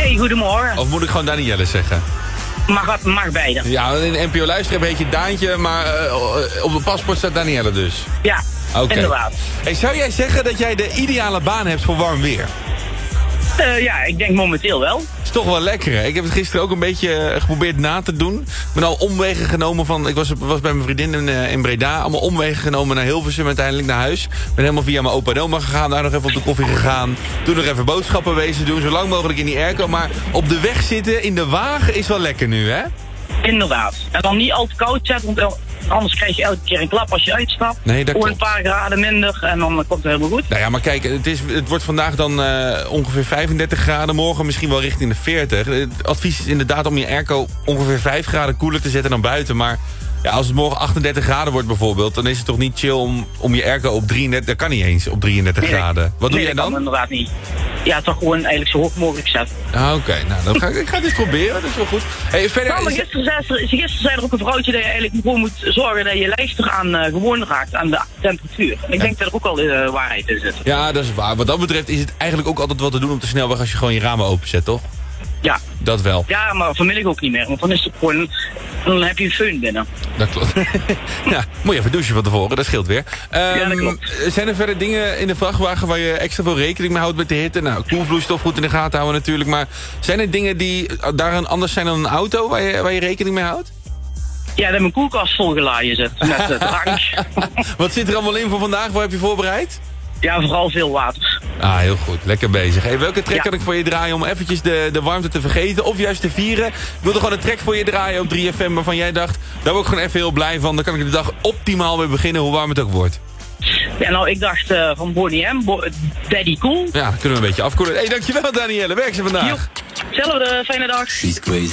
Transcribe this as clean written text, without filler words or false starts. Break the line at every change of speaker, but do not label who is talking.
Hey, goedemorgen.
Of moet ik gewoon Danielle zeggen?
Mag beide.
Ja, in de NPO Luisteren heet je Daantje, maar op het paspoort staat Danielle dus.
Ja, inderdaad.
Hey, zou jij zeggen dat jij de ideale baan hebt voor warm weer?
Ja, ik denk momenteel wel.
Is toch wel lekker, hè? Ik heb het gisteren ook een beetje geprobeerd na te doen. Ik ben al omwegen genomen van... Ik was bij mijn vriendin in Breda. Allemaal omwegen genomen naar Hilversum uiteindelijk naar huis. Ben helemaal via mijn opa en oma gegaan. Daar nog even op de koffie gegaan. Toen nog even boodschappen wezen doen. Zo lang mogelijk in die airco. Maar op de weg zitten in de wagen is wel lekker nu, hè?
Inderdaad. En dan niet al te koud zetten, want anders krijg je elke keer een klap als je uitstapt.
Nee, dat klopt.
Een paar graden minder en dan komt het helemaal goed.
Nou ja, maar kijk, het wordt vandaag dan ongeveer 35 graden. Morgen misschien wel richting de 40. Het advies is inderdaad om je airco ongeveer 5 graden koeler te zetten dan buiten. Maar ja, als het morgen 38 graden wordt bijvoorbeeld... dan is het toch niet chill om je airco op 33... Dat kan niet eens, op 33 graden. Wat doe jij dan?
Dat kan inderdaad niet. Ja, toch gewoon eigenlijk zo hoog mogelijk zetten.
Ah, oké. Nou, dan ik ga dit proberen. Dat is wel goed. Hey, verder...
Nou, maar gisteren zei er ook een vrouwtje dat je eigenlijk gewoon moet zorgen dat je lijf eraan gewoon raakt aan de temperatuur. En ik denk dat er ook al waarheid in zit.
Ja, dat is waar. Wat dat betreft is het eigenlijk ook altijd wat te doen op de snelweg als je gewoon je ramen openzet, toch?
Ja.
Dat wel.
Ja, maar vanmiddag ook niet meer. Want dan is het gewoon... Dan heb je een föhn binnen.
Dat klopt. Ja, moet je even douchen van tevoren. Dat scheelt weer.
Ja, dat klopt.
Zijn er verder dingen in de vrachtwagen waar je extra veel rekening mee houdt met de hitte? Nou, koelvloeistof goed in de gaten houden natuurlijk. Maar zijn er dingen die daaraan anders zijn dan een auto waar je rekening mee houdt?
Ja, dat mijn koelkast volgeladen zit. Met drank.
Wat zit er allemaal in voor vandaag? Wat heb je voorbereid?
Ja, vooral veel water.
Ah, heel goed. Lekker bezig. Hey, welke track kan ik voor je draaien om eventjes de warmte te vergeten? Of juist te vieren? Ik wilde gewoon een track voor je draaien op 3FM waarvan jij dacht... daar word ik gewoon even heel blij van. Dan kan ik de dag optimaal weer beginnen, hoe warm het ook wordt.
Ja, nou, ik dacht van Bonnie M, Daddy Cool.
Ja, kunnen we een beetje afkoelen. Hey, dankjewel Danielle. Werk ze vandaag.
Hetzelfde, fijne dag.